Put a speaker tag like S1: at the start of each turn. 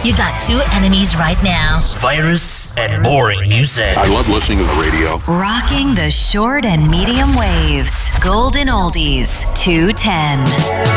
S1: You got two enemies right now. Virus and boring music.
S2: I love listening to the radio.
S3: Rocking the short and medium waves. Golden Oldies 210.